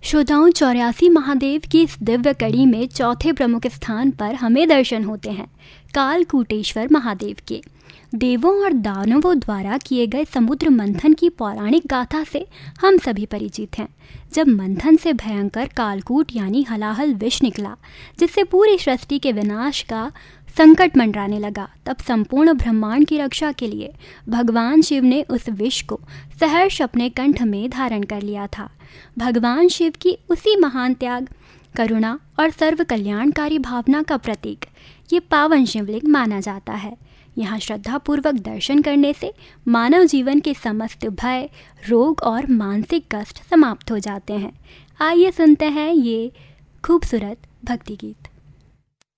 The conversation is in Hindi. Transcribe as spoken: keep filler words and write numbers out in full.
श्रोताओं, चौरासी महादेव की इस दिव्य कड़ी में चौथे प्रमुख स्थान पर हमें दर्शन होते हैं कालकूटेश्वर महादेव के। देवों और दानवों द्वारा किए गए समुद्र मंथन की पौराणिक गाथा से हम सभी परिचित हैं। जब मंथन से भयंकर कालकूट यानी हलाहल विष निकला, जिससे पूरी सृष्टि के विनाश का संकट मंडराने लगा, तब संपूर्ण ब्रह्मांड की रक्षा के लिए भगवान शिव ने उस विष को सहर्ष अपने कंठ में धारण कर लिया था। भगवान शिव की उसी महान त्याग, करुणा और सर्व कल्याणकारी भावना का प्रतीक ये पावन शिवलिंग माना जाता है। यहाँ श्रद्धापूर्वक दर्शन करने से मानव जीवन के समस्त भय, रोग और मानसिक कष्ट समाप्त हो जाते हैं। आइए सुनते हैं ये खूबसूरत भक्ति गीत।